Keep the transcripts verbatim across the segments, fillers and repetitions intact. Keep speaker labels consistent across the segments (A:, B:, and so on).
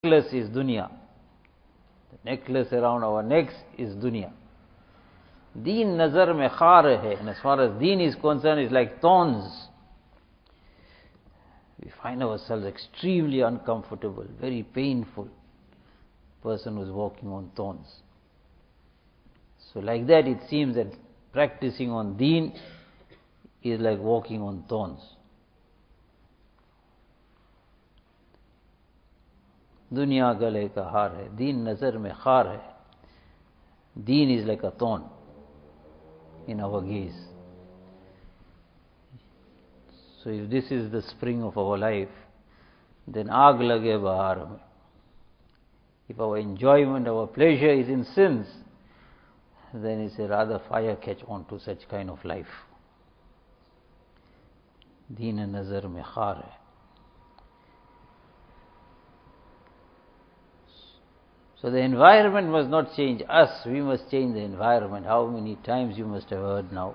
A: necklace is dunya. The necklace around our necks is dunya. Deen nazar mein khar hai, and as far as deen is concerned, it's like thorns. We find ourselves extremely uncomfortable, very painful. Person who's walking on thorns. So like that it seems that practicing on deen is like walking on thorns. Dunya gale ka har hai, deen nazar mein khar hai. Deen is like a thorn in our gaze. So if this is the spring of our life, then aag lage bahar mein. If our enjoyment, our pleasure is in sins, then it's a rather fire catch on to such kind of life. Deen nazar mein khar hai. So the environment must not change us, we must change the environment. How many times you must have heard now?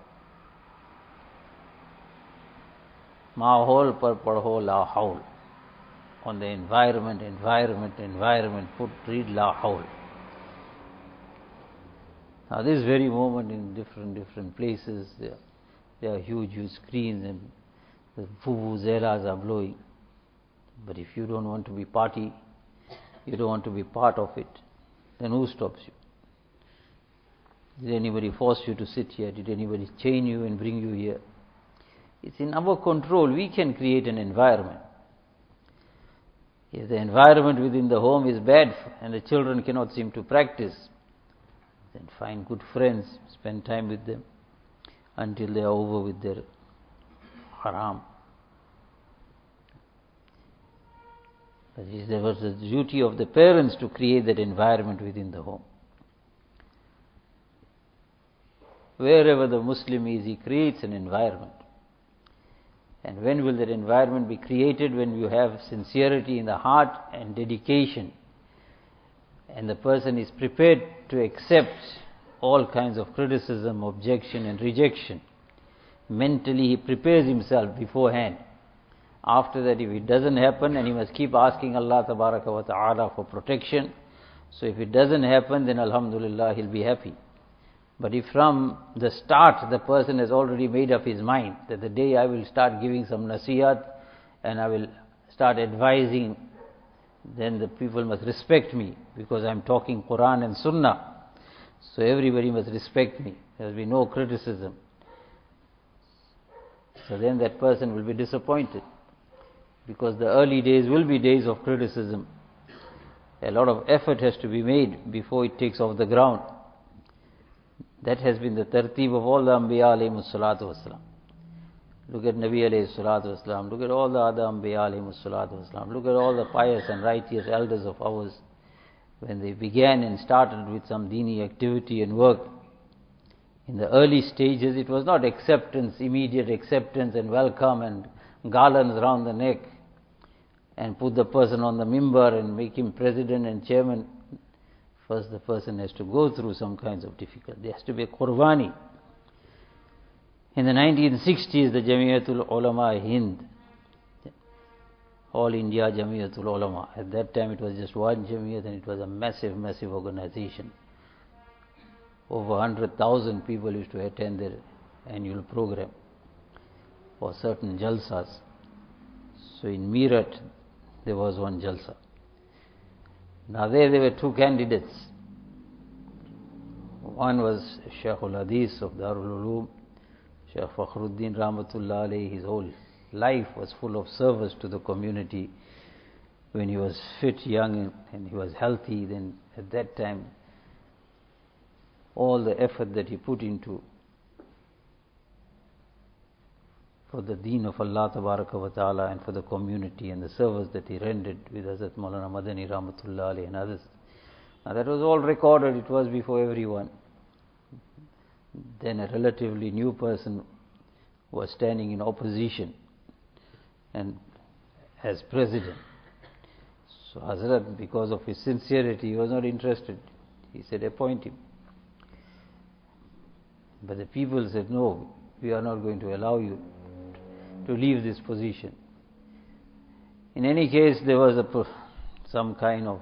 A: Mahol par padho la haul. On the environment, environment, environment, put, read la haul. Now this very moment in different, different places, there, there are huge, huge screens and the vuvuzelas are blowing. But if you don't want to be party, you don't want to be part of it, then who stops you? Did anybody force you to sit here? Did anybody chain you and bring you here? It's in our control. We can create an environment. If the environment within the home is bad and the children cannot seem to practice, then find good friends, spend time with them until they are over with their haram. But it was the duty of the parents to create that environment within the home. Wherever the Muslim is, he creates an environment. And when will that environment be created? When you have sincerity in the heart and dedication, and the person is prepared to accept all kinds of criticism, objection and rejection. Mentally he prepares himself beforehand. After that, if it doesn't happen, and he must keep asking Allah Tabaraka wa Ta'ala for protection. So if it doesn't happen, then Alhamdulillah, he'll be happy. But if from the start the person has already made up his mind that the day I will start giving some nasihat and I will start advising, then the people must respect me because I'm talking Quran and Sunnah. So everybody must respect me. There will be no criticism. So then that person will be disappointed, because the early days will be days of criticism. A lot of effort has to be made before it takes off the ground. That has been the tartib of all the Anbiya alayhimus salatu wasalam. Look at Nabi alayhi salatu wasalam. Look at all the other Anbiya alayhimus salatu wasalam. Look at all the pious and righteous elders of ours. When they began and started with some dini activity and work, in the early stages it was not acceptance, immediate acceptance and welcome and garlands around the neck and put the person on the mimbar and make him president and chairman. First the person has to go through some kinds of difficulty. There has to be a qurbani. In the nineteen sixties, the Jamiatul Ulama Hind, All India Jamiatul Ulama, at that time it was just one Jamiat and it was a massive, massive organization. Over one hundred thousand people used to attend their annual program for certain jalsas. So in Meerut, there was one jalsa. Now there, there were two candidates. One was Shaykhul Hadith of Darul Uloom, Shaykh Fakhruddin Rahmatullah alayhi. His whole life was full of service to the community. When he was fit, young and he was healthy, then at that time, all the effort that he put into for the deen of Allah Tabaraka wa Ta'ala and for the community and the service that he rendered with Hazrat Maulana Madani Rahmatullah alayhi and others. Now that was all recorded, it was before everyone. Then a relatively new person was standing in opposition and as president. So Hazrat, because of his sincerity, he was not interested. He said, appoint him. But the people said, no, we are not going to allow you to leave this position. In any case, there was a, some kind of